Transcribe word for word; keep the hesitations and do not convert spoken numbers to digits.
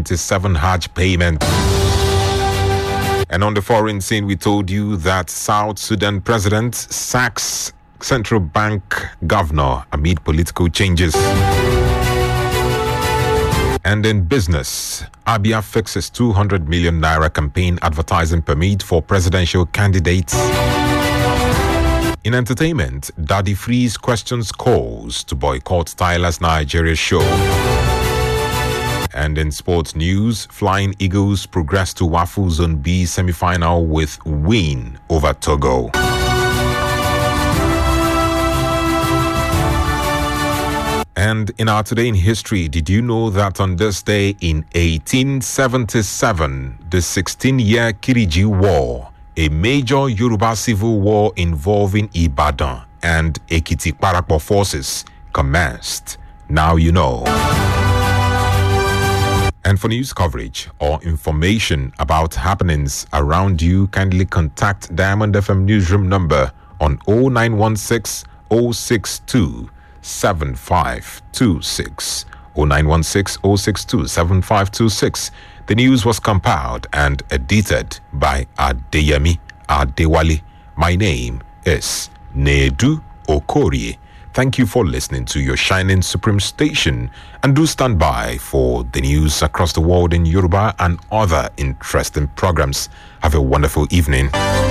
twenty-seven Hajj payment. And on the foreign scene, we told you that South Sudan president sacks central bank governor amid political changes. And in business, Abia fixes two hundred million naira campaign advertising permit for presidential candidates. In entertainment, Daddy Freeze questions calls to boycott Tyler's Nigeria show. And in sports news, Flying Eagles progress to WAFU Zone B semi-final with win over Togo. And in our Today in History, did you know that on this day in eighteen seventy-seven, the sixteen-year Kiriji War, a major Yoruba civil war involving Ibadan and Ekiti Parapor forces, commenced? Now you know. And for news coverage or information about happenings around you, kindly contact Diamond F M newsroom number on oh nine one six, oh six two, seven five two six. oh nine one six, oh six two, seven five two six. The news was compiled and edited by Adeyemi Adewale. My name is Nedu Okorie. Thank you for listening to your Shining Supreme station, and do stand by for the news across the world in Yoruba and other interesting programs. Have a wonderful evening.